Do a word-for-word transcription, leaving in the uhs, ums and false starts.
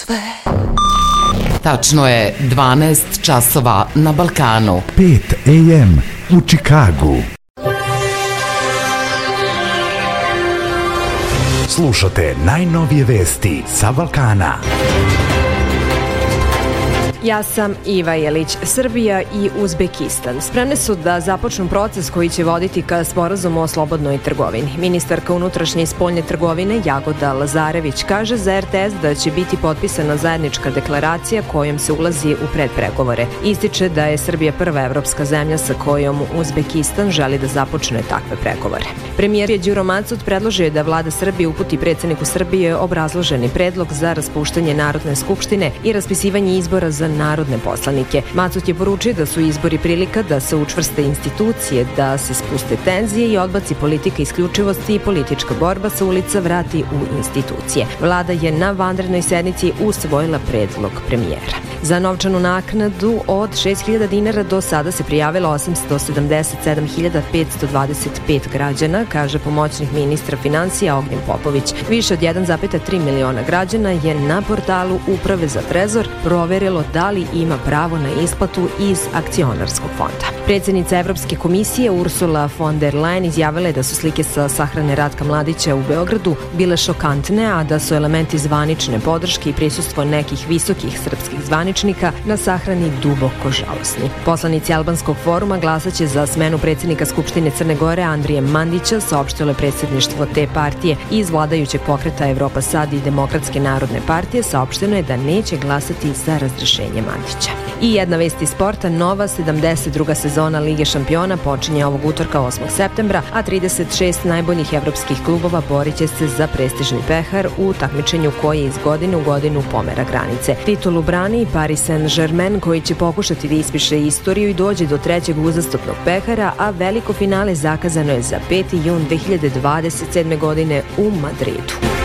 sve. Tačno je dvanaest časova na Balkanu. pet a m u Čikagu. Slušate najnovije vesti sa Balkana. Ja sam Iva Jelić. Srbija i Uzbekistan spremne su da započnu proces koji će voditi ka sporazumu o slobodnoj trgovini. Ministarka unutrašnje i spoljne trgovine Jagoda Lazarević kaže za er te es da će biti potpisana zajednička deklaracija kojom se ulazi u predpregovore. Ističe da je Srbija prva evropska zemlja sa kojom Uzbekistan želi da započne takve pregovore. Premijer je Đuro Macot predložio da vlada Srbije uputi predsjedniku Srbije obrazloženi predlog za raspuštanje Narodne skupštine i raspisivanje izbora za narodne poslanike. Macot je poručio da su izbori prilika da se učvrste institucije, da se spuste tenzije i odbaci politika isključivosti i politička borba sa ulica vrati u institucije. Vlada je na vanrednoj sednici usvojila predlog premijera. Za novčanu naknadu od šest hiljada dinara do sada se prijavilo osamsto sedamdeset sedam hiljada petsto dvadeset pet građana, kaže pomoćnik ministra finansija Ognjen Popović. Više od jedan zarez tri miliona građana je na portalu Uprave za trezor proverilo da li ima pravo na isplatu iz akcionarskog fonda. Predsjednica Evropske komisije Ursula von der Leyen izjavila je da su slike sa sahrane Ratka Mladića u Beogradu bile šokantne, a da su elementi zvanične podrške i prisustvo nekih visokih srpskih zvaničnika na sahrani duboko žalosni. Poslanici Albanskog foruma glasaće za smenu predsjednika Skupštine Crne Gore Andrije Mandića, saopštilo je predsjedništvo te partije. Iz vladajućeg pokreta Evropa Sad i Demokratske narodne partije saopšteno je da neće glasati za razrešenje Mandića. I jedna vest iz sporta, nova sedamdeset druga sezona Lige šampiona počinje ovog utorka osmog septembra, a trideset šest najboljih evropskih klubova borit će se za prestižni pehar u takmičenju koje iz godine u godinu pomera granice. Titulu brani Paris Saint-Germain koji će pokušati da ispiše istoriju i dođe do trećeg uzastopnog pehara, a veliko finale zakazano je za peti jun dve hiljade dvadeset sedme godine u Madridu.